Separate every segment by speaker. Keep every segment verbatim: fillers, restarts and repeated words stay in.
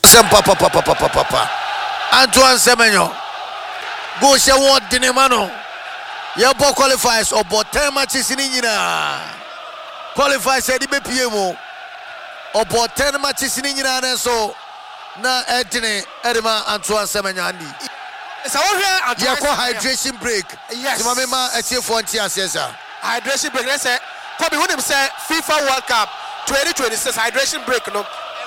Speaker 1: Some papa papa papa papa. Antoine Semenyo. Go she what dinemano. Your ball qualifies or but ten matches in India. Qualifies at the B P M O. Or but ten matches in India so na Edine Edema Antoine Semenyo Andy.
Speaker 2: It's our here
Speaker 1: hydration break.
Speaker 2: Yes.
Speaker 1: Mama at your phone sir.
Speaker 2: Hydration break. Let's say Kobe when him say FIFA World Cup twenty twenty-six hydration break no.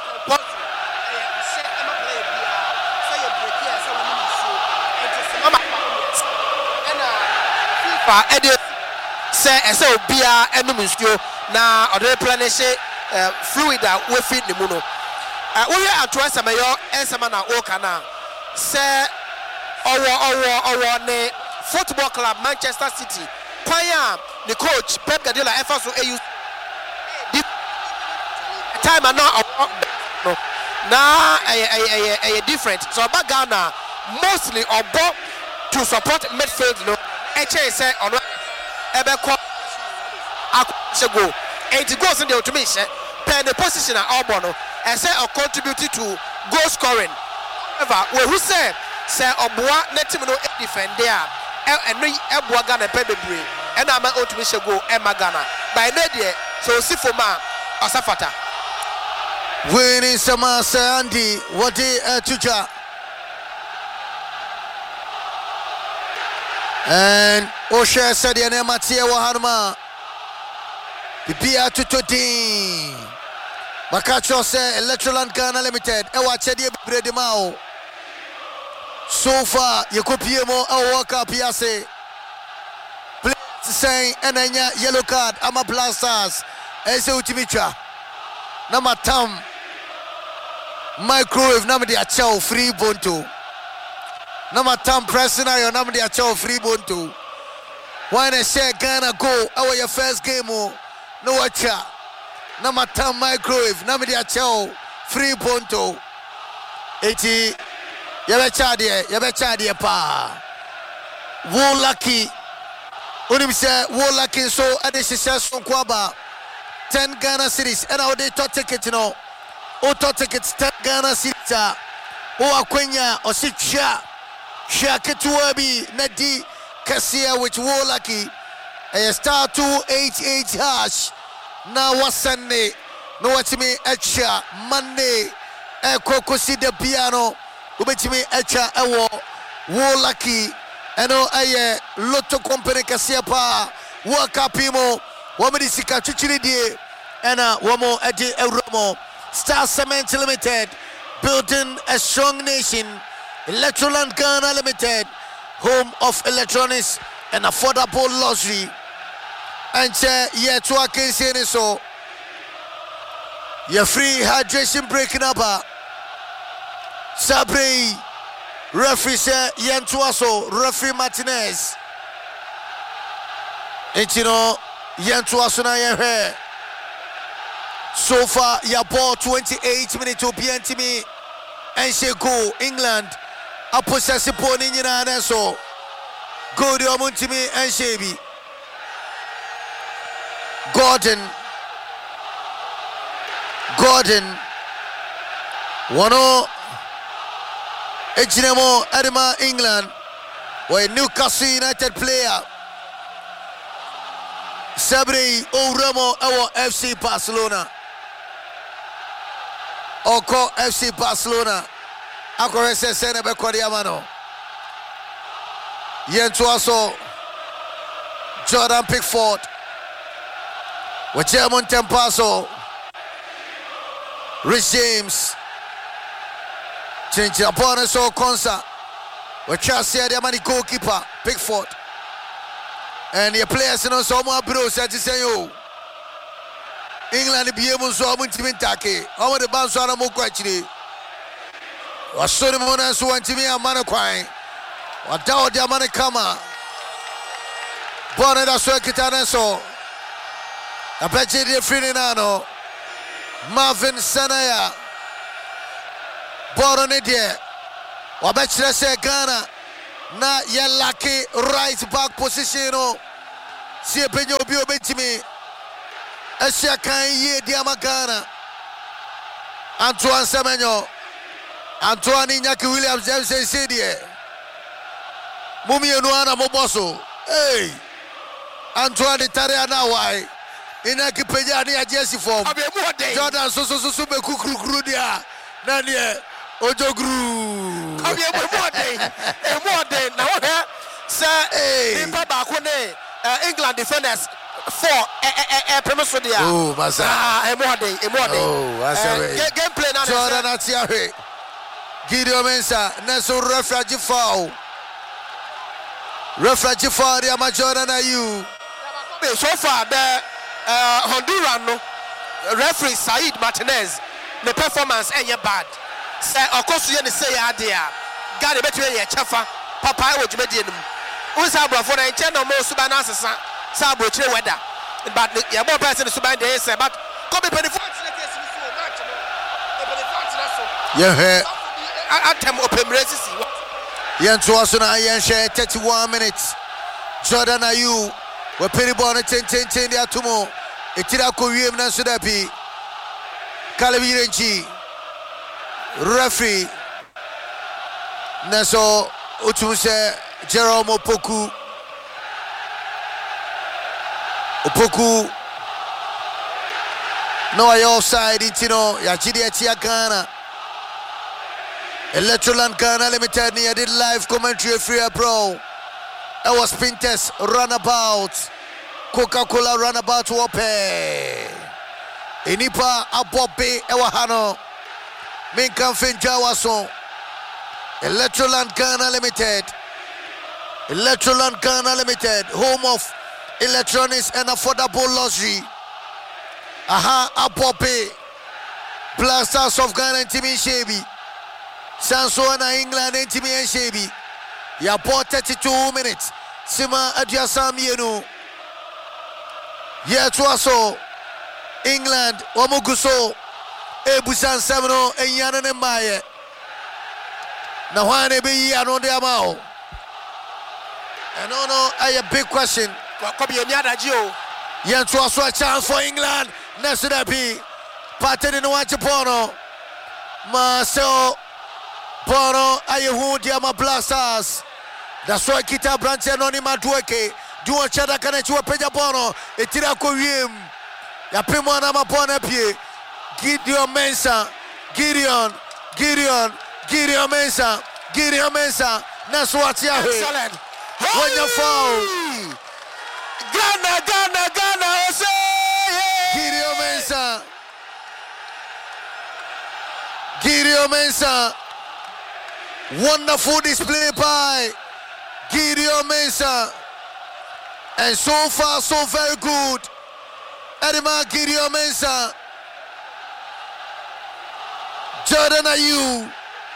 Speaker 2: Pa ede say ese obia enum nsuo na ode replenish fluid a we feed ne mu no eh wo here Antoine Semenyo ensema na o kana say owo owo owo ne football club Manchester City kwan a the coach Pep Guardiola efa so e use time na no na eh eh eh different so ba Ghana mostly obo to support midfield no Eche say ono ebe ko akose go eighty goals in the automation pen the position at obo no and say or contribute to goal scoring however we who say say oboa na team no defend there eno eboa Ghana pe bebre and am automation go e Ghana by na there so si for ma osafata
Speaker 1: winning sama Andy what the tuja. And Osha said the name Matia Waharma Pipia Tutodin Makacho say Electroland Ghana Limited Ewa Chedia Bredimao. So far Yakopiemo Awaka Piase Please say Enanya yellow card Ama Blasters Ese Utimicha Namatam Microwave Namadi Achao Free Bonto Nama tam pressing iron, nama dia chow free bonto. Why na share Ghana go? Our your first game oh. No watcha. Nama tam microwave, nama dia chow free bonto. Eti, yabe chadie, yabe chadie pa. Wo lucky. Unim say wo lucky so ade shisha son kwaba. Ten Ghana cities. And our day top ticket no. O top tickets ten Ghana cities. O akwenya osicha. Shakatuabi Nadi Kasia which war lucky a star two eight eight hash now was Sunday no watch me extra Monday a cocosi de piano ubet me extra a war war lucky and no a lotto company Kasia pa waka pimo wamadi sika chichiri die and a wamo adi euromo Star Cement Limited building a strong nation. Electroland Ghana Limited, home of electronics and affordable luxury. And uh, yeah, to a case so your free hydration breaking up. Sabri, referee say Yantuaso, referee Martinez. And you know, Yantuaso na here. So far, your ball twenty-eight minutes to P N T M and she go England. A possess upon in your so go to Amuntimi and Shaby Gordon Gordon one oh Ejinemo Edema England where Newcastle United player Sabri Oremo our F C Barcelona Oko F C Barcelona Akorese sene be Kodiamano. Yentuaso Jordan Pickford. Wajermon Tempaso. Rich James. Change the opponent so Konsa. Wachasia the money goalkeeper Pickford. And the players know so more bros at you. England be able to so much take. How the bounce on a mokwachi. Wasoni mona so wantimi amana kwan wadawo de amana kama bone da so kitana so apeche de free nano Marvin Sanaya boro ne de wabechire se Ghana na ye lucky right back position no si epenyo obi obetimi ehia kan ye de ama Ghana Antoine Semenyo Antoine Nyaki Williams James said here. Mumi Enuana Moboso. Hey. Antoine Tariana why? Inaki Pejani a Jesse form. Jordan so so so so be kukru kru dia. Nanie Ojogru.
Speaker 2: Come here more day. More day. Now here sir eh Papa Kone England defenders four eh eh eh premise dia.
Speaker 1: Oh masa.
Speaker 2: Ah e more day, e more day.
Speaker 1: Oh, masa.
Speaker 2: Game play now.
Speaker 1: Jordan Atiahe. Gideon Mensah Neso refugee foul. Refugee foul dia ma Jordan Ayew.
Speaker 2: So far the uh, Honduran no referee Said Martinez the performance ain't bad. Say of course you say idea. God between ye chafa papa e wojumedi enum. Unsa brofo na enche no mo suba na asesa sa brochire weather. But ye bo person suba dey say but come be twenty-four match no.
Speaker 1: Yeah he
Speaker 2: atem opemresi si.
Speaker 1: Yen to us na yen share thirty-one minutes. Jordan Ayew we peri ball ten ten ten dia tumo etira ko wiem na so da pi Kalabi Renchi referee Neso Utumse Jerome Opoku Opoku no ay offside intino ya chidi etia Ghana Electroland Ghana Limited ni did live commentary free bro. It was Pintes runabout Coca-Cola runabout wope Inipa abobe ewa hano Minkan Finja waso Electroland Ghana Limited Electroland Ghana Limited home of electronics and affordable luxury. Aha abobe Blasters of Ghana Intimi Shebi Sansuana England Intimi and Shebi. Ya bought thirty-two minutes. Sima Adiasam Yenu. Yeah, Twaso. England. Wamuguso. Ebusan Samino. Enyana Nemaye. Nawane be ano de amao. And no, no, I a big question. Yeah, Twaso a chance for England. Nesudapi. Pattern in Wachapono. Marcel. Bono ayehu dia ma Blasters. That's why kita branch anonima dueke. Duo chada kana chiwa peja Bono. Etira ko wiem. Ya pemo na ma Bono pie. Gideon Mensah. Gideon. Gideon. Gideon Mensah. Gideon Mensah. Naswati ahe.
Speaker 2: Excellent.
Speaker 1: When you foul.
Speaker 2: Ghana, Ghana, Ghana.
Speaker 1: Gideon Mensah. Gideon Mensah. Wonderful display by Gideon Mensah. And so far, so very good. Edema Gideon Mensah. Jordan Ayew.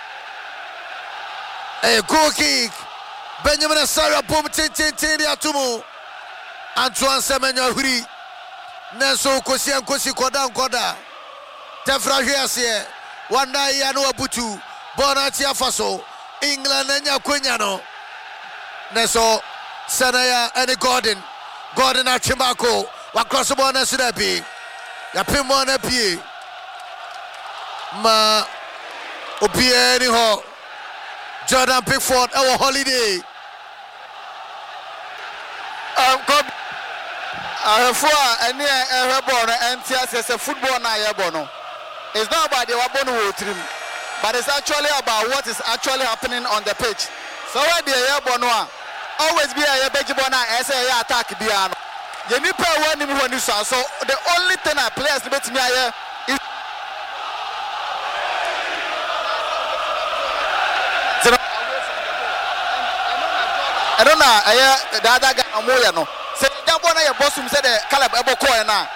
Speaker 1: A goal kick. Benjamin Asara boom ten ten ten atumo. Antoine Semenyo Huri. Nelson Kosi and Kosi Koda Koda. Tefra Hiasie. Wanda Yano Abutu. Bonatia Faso, England and Yakunyano. Neso, Sanaya and Gordon. Gordon at Chimako. Across the border, Sudapi. Yapimon P. Ma Opie anyhow. Jordan Pickford, our holiday.
Speaker 3: Um, come. Uh, for any uh, born and as a football na bono. It's not about the Wabono trim. But it's actually about what is actually happening on the pitch. So where the air bonoa always be a beji bona as a attack biano. You need to win him when you saw. So the only thing I players to me here is I don't know. I the other guy Amoya no. Say that one your boss who said the Caleb Eboko na.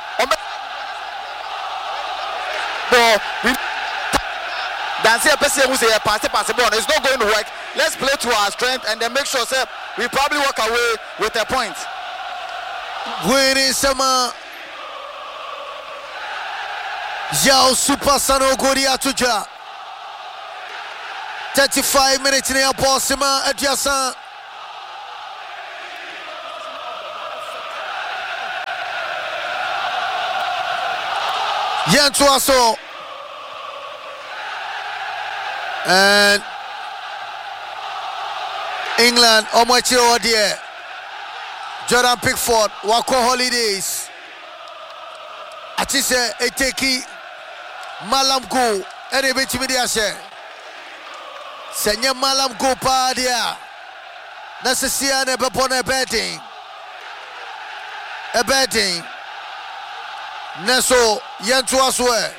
Speaker 3: But Dance a person who say pass pass the ball. It's not going to work. Let's play to our strength and then make sure say, we probably walk away with a point.
Speaker 1: Winning Sama Yao Super Sano Goria Tuja. thirty-five minutes in the Apostima Adjacent. Yantuaso. And England omochiro odie. Jordan Pickford wako holidays. Atise eteki Malam go ene betimi dia she. Senye Malam go pa dia. Na sesia ne bepo na betting. A betting. Neso yentu aswe.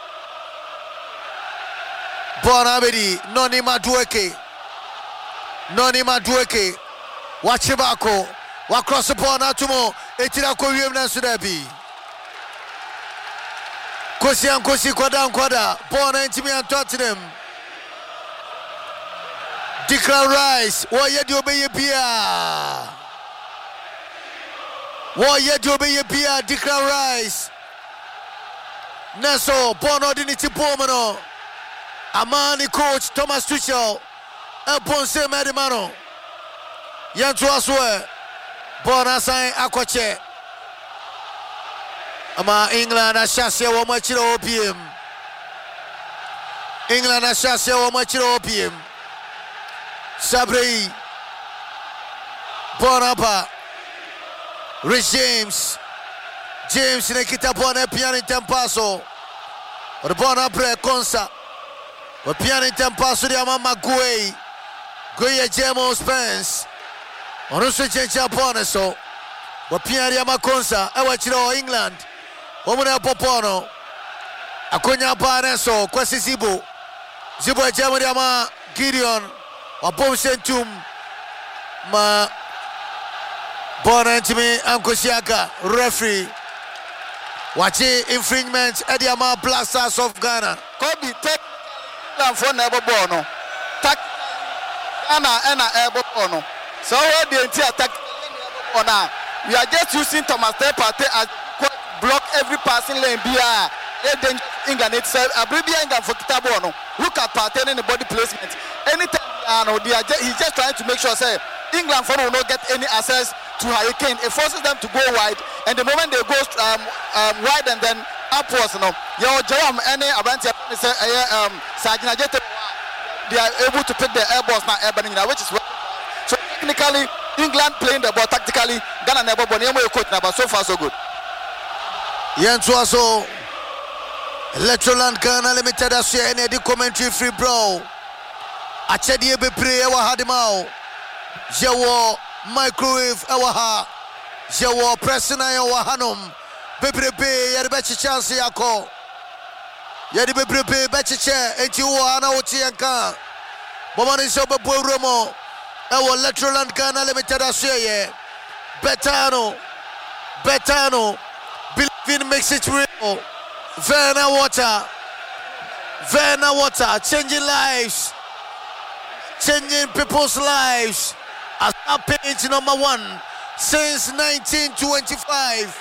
Speaker 1: Bona bedi noni madueke. Noni madueke. Wachibako. Wa cross upon atumo. Etira ko wiem na sudabi. Kosi an kosi kwada kwada. Bona intimi an Tottenham. Declan Rice. Wo ye di obeye bia. Wo ye di obeye bia Declan Rice. Neso Bono diniti pomano. Amani coach Thomas Tuchel. El Ponce Medimano. Yantu aswe. Bona sign akwache. Ama England ashasya wa machiro opiem. England ashasya wa machiro opiem. Sabri. Bona pa. Rich James. James nekita bona piano tempaso. Bona pre konsa. Wa piano tempaso di amama Gueye. Gueye Jemo Spence. Onusu chencha bona so. Wa piano di amakonsa ewa chiro England. Omuna popono. Akonya pa so kwasi Zibo. Zibo Jemo di ama Gideon. Wa bom sentum ma bona ntimi ankosiaka referee. Wachi infringement at the Ama Blasters of Ghana.
Speaker 3: Kobe take England for never born. Tak Ghana and a bono. So what the entire attack on now. We are just using Thomas Partey as block every passing lane via England itself. Abribia England for Kitabono. Look at Partey in the body placement. Anytime uh, no, they are just, he's just trying to make sure say England for will not get any access to Hurricane. It forces them to go wide, and the moment they go um, um, wide and then upwards, you know, your Jerome any Avanti say um Sajina Jete, they are able to pick the air balls now, air burning, which is so technically England playing the ball tactically. Ghana never won. You coach now, but so far so good.
Speaker 1: Yantuaso Electroland Ghana Limited as you any the commentary free bro. Achedi be pray wa hadimao. Jewo microwave ewaha. Jewo pressing ayo wa hanum. Bebrebe yade be chance yako. Yade bebrebe be chiche enti wo ana woti enka. Bomani so be booromo. Ewo Electroland Ghana Limited as ye. Betano. Betano. Believe in makes it real. Verna water. Verna water changing lives. Changing people's lives. As our page number one since nineteen twenty-five.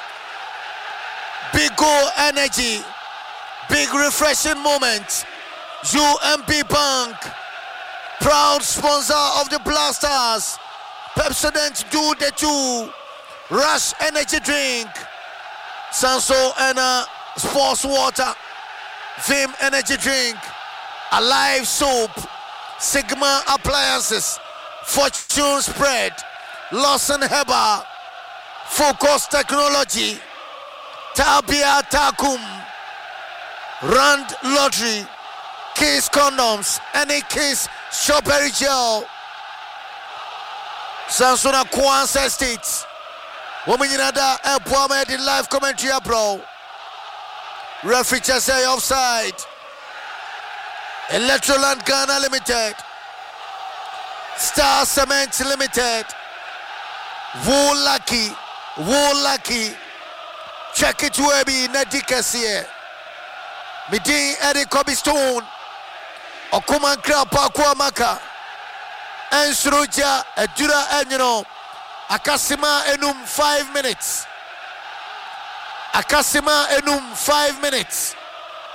Speaker 1: Big goal energy, big refreshing moment. U M P Bank, proud sponsor of the Blasters. Pepsodent do the two. Rush energy drink. Sanso and uh, sports water. Vim energy drink. Alive soap. Sigma appliances. Fortune spread. Lawson Heba. Focus technology. Tabia Takum. Rand Lottery. Case condoms. Any case strawberry gel. Sansona Kwanzaa States. Woman in ada airport in live commentary bro. Referee say offside. Electroland Ghana Limited. Star Cement Limited. Wo lucky. Wo lucky. Check it to be Nadikasie. Midin Eddie Kobe Stone. Okuman Krapa Kwamaka. Ensruja Edura Enyino. Akasima Enum five minutes. Akasima Enum five minutes.